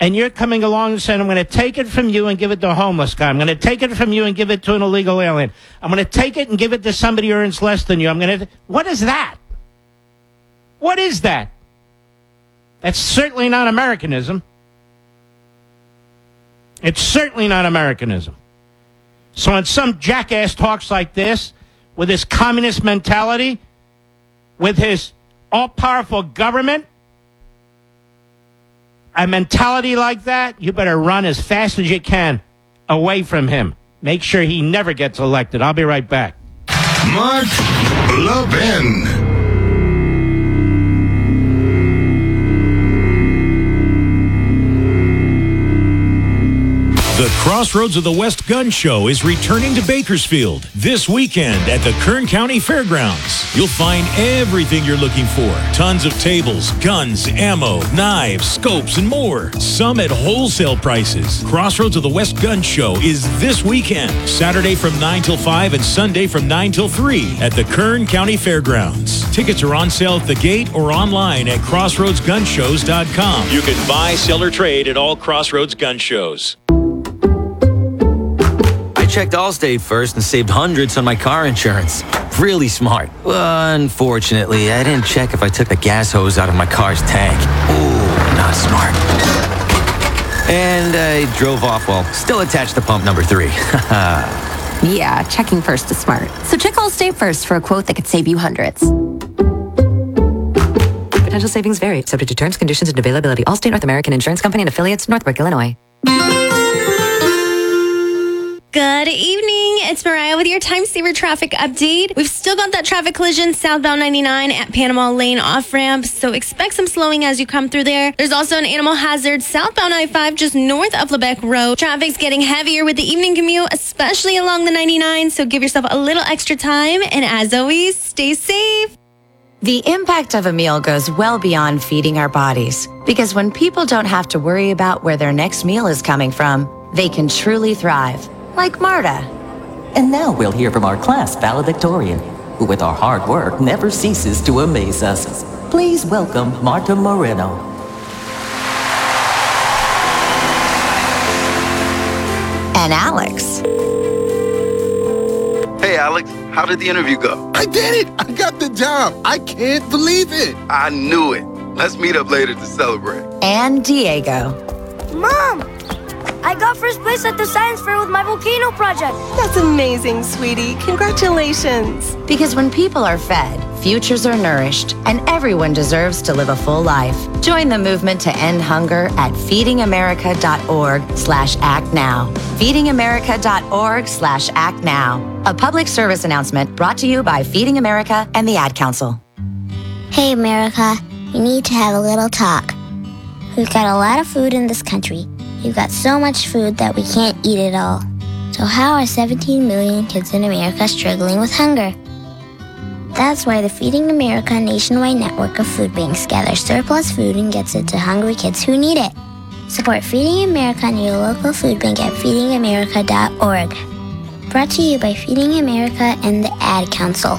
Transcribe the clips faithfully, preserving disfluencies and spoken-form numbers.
and you're coming along and saying, I'm going to take it from you and give it to a homeless guy. I'm going to take it from you and give it to an illegal alien. I'm going to take it and give it to somebody who earns less than you. I'm going to... What is that? What is that? That's certainly not Americanism. It's certainly not Americanism. So when some jackass talks like this, with his communist mentality, with his all-powerful government, a mentality like that, you better run as fast as you can away from him. Make sure he never gets elected. I'll be right back. Mark Levin. The Crossroads of the West Gun Show is returning to Bakersfield this weekend at the Kern County Fairgrounds. You'll find everything you're looking for. Tons of tables, guns, ammo, knives, scopes, and more. Some at wholesale prices. Crossroads of the West Gun Show is this weekend, Saturday from nine till five and Sunday from nine till three at the Kern County Fairgrounds. Tickets are on sale at the gate or online at crossroads gun shows dot com. You can buy, sell, or trade at all Crossroads Gun Shows. I checked Allstate first and saved hundreds on my car insurance. Really smart. Unfortunately, I didn't check if I took the gas hose out of my car's tank. Ooh, not smart. And I drove off while still attached to pump number three. Yeah, checking first is smart. So check Allstate first for a quote that could save you hundreds. Potential savings vary, subject to terms, conditions, and availability. Allstate North American Insurance Company and affiliates, Northbrook, Illinois. Good evening. It's Mariah with your time saver traffic update. We've still got that traffic collision southbound ninety-nine at Panama Lane off ramp, so expect some slowing as you come through there. There's also an animal hazard southbound I five just north of Lebec Road. Traffic's getting heavier with the evening commute, especially along the ninety-nine, so give yourself a little extra time. And as always, stay safe. The impact of a meal goes well beyond feeding our bodies, because when people don't have to worry about where their next meal is coming from, they can truly thrive. Like Marta. And now we'll hear from our class valedictorian, who with our hard work never ceases to amaze us. Please welcome Marta Moreno. And Alex. Hey, Alex, how did the interview go? I did it! I got the job! I can't believe it! I knew it. Let's meet up later to celebrate. And Diego. Mom! I got first place at the science fair with my volcano project. That's amazing, sweetie. Congratulations. Because when people are fed, futures are nourished, and everyone deserves to live a full life. Join the movement to end hunger at feedingamerica.org slash act now. feedingamerica.org slash act now. A public service announcement brought to you by Feeding America and the Ad Council. Hey, America. We need to have a little talk. We've got a lot of food in this country. We've got so much food that we can't eat it all. So how are seventeen million kids in America struggling with hunger? That's why the Feeding America nationwide network of food banks gathers surplus food and gets it to hungry kids who need it. Support Feeding America and your local food bank at feeding america dot org. Brought to you by Feeding America and the Ad Council.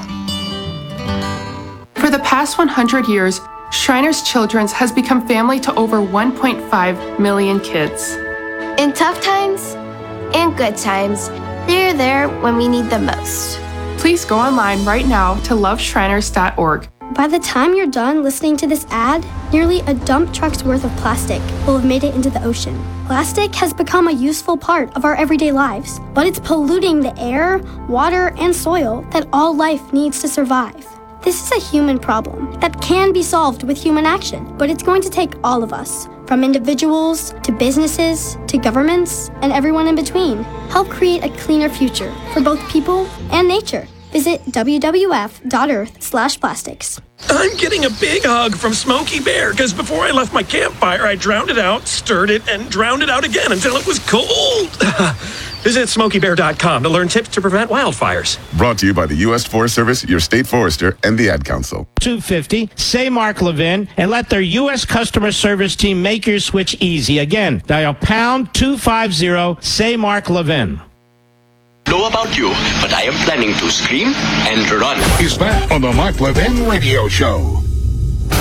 For the past one hundred years, Shriners Children's has become family to over one point five million kids. In tough times and good times, they're there when we need them most. Please go online right now to love shriners dot org. By the time you're done listening to this ad, nearly a dump truck's worth of plastic will have made it into the ocean. Plastic has become a useful part of our everyday lives, but it's polluting the air, water, and soil that all life needs to survive. This is a human problem that can be solved with human action, but it's going to take all of us, from individuals to businesses to governments and everyone in between. Help create a cleaner future for both people and nature. Visit w w w dot earth slash plastics. I'm getting a big hug from Smokey Bear because before I left my campfire, I drowned it out, stirred it, and drowned it out again until it was cold. Visit smokey bear dot com to learn tips to prevent wildfires. Brought to you by the U S Forest Service, your state forester, and the Ad Council. two fifty, say Mark Levin, and let their U S customer service team make your switch easy. Again, dial pound two fifty, say Mark Levin. Know about you, but I am planning to scream and run. He's back on the Mark Levin Radio Show.